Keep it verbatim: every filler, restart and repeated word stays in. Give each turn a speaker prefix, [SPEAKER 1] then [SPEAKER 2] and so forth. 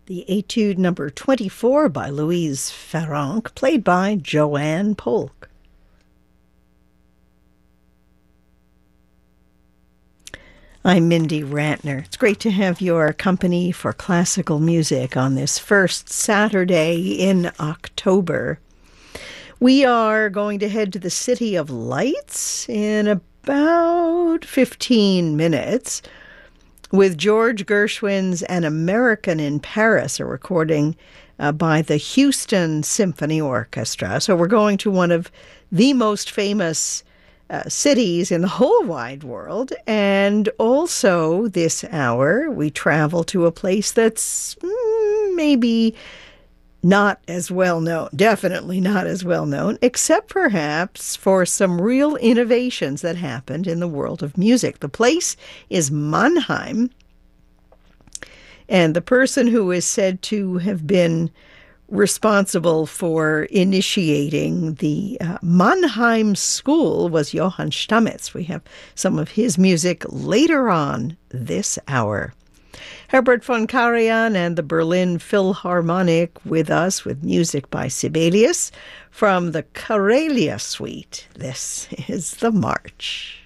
[SPEAKER 1] The Etude number twenty-four by Louise Farrenc, played by Joanne Polk. I'm Mindy Rantner. It's great to have your company for classical music on this first Saturday in October. We are going to head to the City of Lights in about fifteen minutes with George Gershwin's An American in Paris, a recording uh, by the Houston Symphony Orchestra. So we're going to one of the most famous uh, cities in the whole wide world. And also this hour, we travel to a place that's mm, maybe not as well known, definitely not as well known, except perhaps for some real innovations that happened in the world of music. The place is Mannheim, and the person who is said to have been responsible for initiating the uh, Mannheim School was Johann Stamitz. We have some of his music later on this hour. Herbert von Karajan and the Berlin Philharmonic with us with music by Sibelius from the Karelia Suite. This is the March.